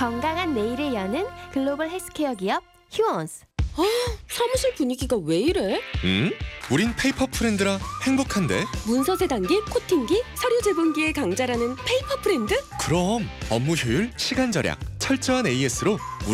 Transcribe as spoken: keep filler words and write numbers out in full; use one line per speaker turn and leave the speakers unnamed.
건강한 내일을 여는 글로벌 헬스케어 기업 휴원스.
사무실 분위기가 왜 이래?
음? 우린 페이퍼 프렌드라 행복한데?
문서세 단계, 코팅기, 서류 제본기의 강자라는 페이퍼 프렌드?
그럼 업무 효율, 시간 절약, 철저한 에이에스로